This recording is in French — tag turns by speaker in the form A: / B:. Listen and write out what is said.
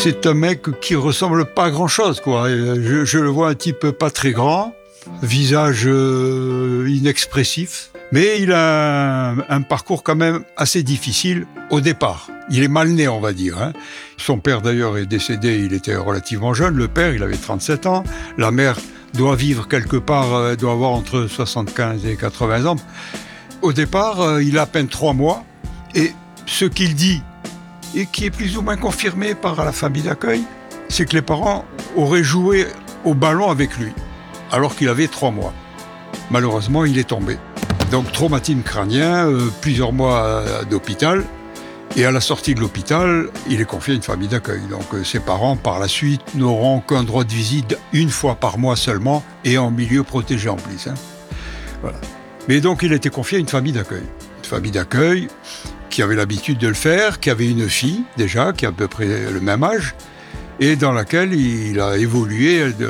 A: C'est un mec qui ressemble pas à grand-chose, quoi. Je le vois un type pas très grand, visage inexpressif, mais il a un parcours quand même assez difficile au départ. Il est mal né, on va dire. Hein. Son père, d'ailleurs, est décédé, il était relativement jeune. Le père, il avait 37 ans. La mère doit vivre quelque part, doit avoir entre 75 et 80 ans. Au départ, il a à peine 3 mois. Et ce qu'il dit, et qui est plus ou moins confirmé par la famille d'accueil, c'est que les parents auraient joué au ballon avec lui, alors qu'il avait 3 mois. Malheureusement, il est tombé. Donc, traumatisme crânien, plusieurs mois d'hôpital. Et à la sortie de l'hôpital, il est confié à une famille d'accueil. Donc ses parents, par la suite, n'auront qu'un droit de visite une fois par mois seulement et en milieu protégé en plus. Hein. Voilà. Mais donc il a été confié à une famille d'accueil. Une famille d'accueil qui avait l'habitude de le faire, qui avait une fille déjà, qui a à peu près le même âge, et dans laquelle il a évolué